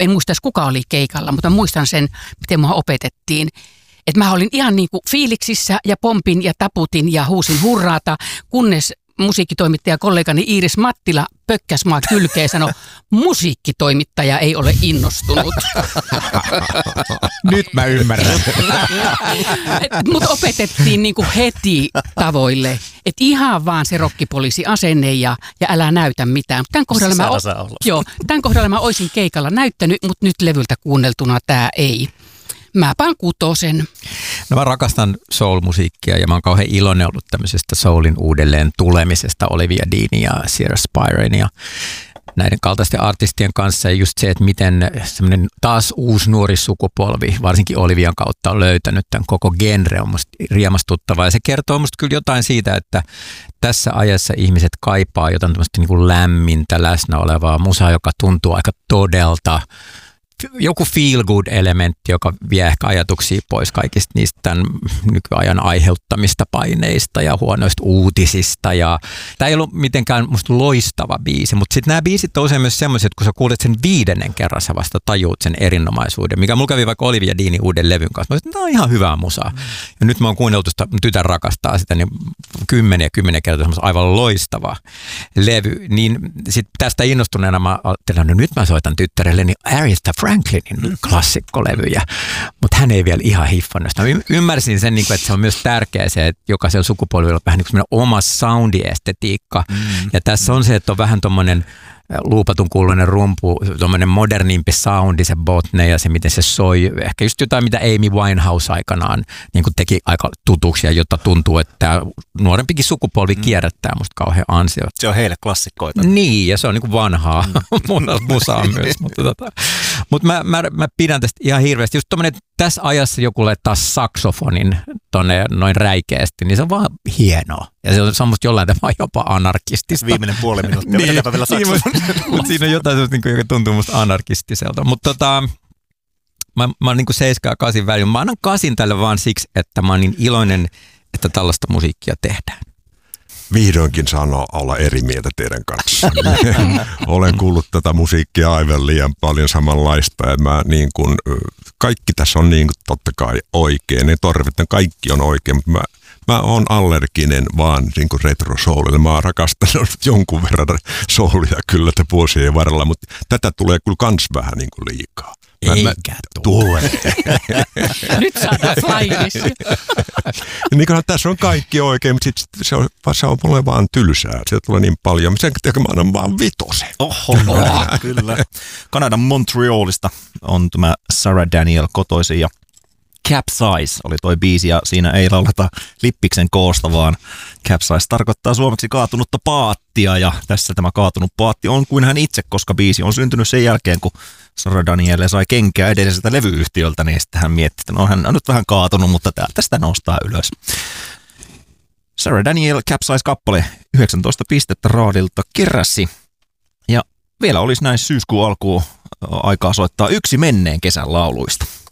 en muista kuka oli keikalla, mutta muistan sen, miten mua opetettiin. Että mä olin ihan niin kuin fiiliksissä ja pompin ja taputin ja huusin hurraata, kunnes musiikkitoimittaja kollegani Iiris Mattila pökkäs mua kylkeen ja sanoi, musiikkitoimittaja ei ole innostunut. Nyt mä ymmärrän. Mut opetettiin niin kuin heti tavoille, että ihan vaan se rokkipoliisi-asenne ja älä näytä mitään. Tämän kohdalla mä olisin keikalla näyttänyt, mutta nyt levyltä kuunneltuna tämä ei. Mä paan 6. No mä rakastan soul-musiikkia ja mä oon kauhean iloinen ollut tämmöisestä soulin uudelleen tulemisesta Olivia Deanin ja Sierra Spirin ja näiden kaltaisten artistien kanssa. Ja just se, että miten semmoinen taas uusi nuori sukupolvi, varsinkin Olivian kautta, on löytänyt tämän koko genre, on musta riemastuttavaa. Ja se kertoo musta kyllä jotain siitä, että tässä ajassa ihmiset kaipaa jotain tämmöistä niin kuin lämmintä, läsnä olevaa musaa, joka tuntuu aika todelta. Joku feel-good-elementti, joka vie ehkä ajatuksia pois kaikista niistä tämän nykyajan aiheuttamista paineista ja huonoista uutisista. Tämä ei ollut mitenkään musta loistava biisi, mutta sitten nämä biisit on usein myös semmoiset, että kun sä kuulet sen 5. kerran, sä vasta tajuut sen erinomaisuuden, mikä mulla kävi vaikka Olivia Deanin uuden levyn kanssa. Mä sanoin, että tämä on ihan hyvää musaa. Ja nyt mä oon kuunneltu sitä, tytär rakastaa sitä, niin 10 kertaa semmoista aivan loistava levy. Niin sitten tästä innostuneena mä ajattelen, no nyt mä soitan tyttärelleni Aretha Franklinin klassikkolevyjä, mutta hän ei vielä ihan hiffannut sitä. Ymmärsin sen, että se on myös tärkeää se, että jokaisella sukupolvilla on vähän niin kuin oma soundiestetiikka. Ja tässä on se, että on vähän tommoinen luupatun kuuluinen rumpu, tommoinen modernimpi soundi, se botne ja se, miten se soi. Ehkä just jotain, mitä Amy Winehouse aikanaan niin kuin teki aika tutuksi ja jotta tuntuu, että tämä nuorempikin sukupolvi kierrättää musta kauhean ansio. Se on heille klassikkoita. Niin, ja se on niin kuin vanhaa musaa myös. Mutta mä pidän tästä ihan hirveästi. Just tommoinen, tässä ajassa joku laittaa saksofonin tonne noin räikeästi, niin se on vaan hienoa. Ja se on musta jollain tavalla jopa anarkistista. Viimeinen puoli minuuttia, niin, vielä saksofonin. Mutta siinä on jotain, joka tuntuu musta anarkistiselta. Mutta mä oon niin kuin 7 ja 8 välillä. Mä annan 8 tälle vaan siksi, että mä oon niin iloinen, että tällaista musiikkia tehdään. Vihdoinkin saan olla eri mieltä teidän kanssa. Olen kuullut tätä musiikkia aivan liian paljon samanlaista ja mä niin kuin, kaikki tässä on niin kuin totta kai oikein. Ne torvet, kaikki on oikein, mutta mä oon allerginen vaan niin kuin retro-soulille. Mä oon rakastanut jonkun verran soulia kyllä vuosien varrella, mutta tätä tulee kyllä kans vähän niin kuin liikaa. Eikä tule. Nyt saadaan flyerissa. Niin kuin tässä on kaikki oikein, mutta se on mulle vaan tylsää. Se tulee niin paljon. Sen takia mä annan vaan 5. Oho, kyllä. Kanadan Montrealista on tämä Sarah Daniel kotoisin ja Capsize oli toi biisi ja siinä ei lauleta lippiksen koosta, vaan Capsize tarkoittaa suomeksi kaatunutta paattia ja tässä tämä kaatunut paatti on kuin hän itse, koska biisi on syntynyt sen jälkeen, kun Sarah Daniel sai kenkää edelliseltä levyyhtiöltä, niin sitten hän mietti, että no hän on nyt vähän kaatunut, mutta täältä sitä nostaa ylös. Sarah Daniel Capsize-kappale 19 pistettä raadilta keräsi ja vielä olisi näin syyskuun alkuun aikaa soittaa yksi menneen kesän lauluista.